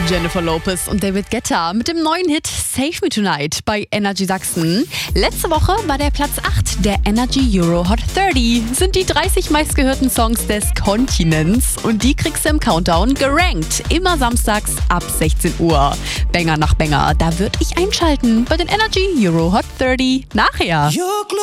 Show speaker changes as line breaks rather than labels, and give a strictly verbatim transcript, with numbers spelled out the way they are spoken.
Jennifer Lopez und David Guetta mit dem neuen Hit Save Me Tonight bei Energy Sachsen. Letzte Woche war der Platz acht der Energy Euro Hot dreißig. Sind die dreißig meistgehörten Songs des Kontinents und die kriegst du im Countdown gerankt. Immer samstags ab sechzehn Uhr. Banger nach Banger, da würde ich einschalten bei den Energy Euro Hot dreißig nachher.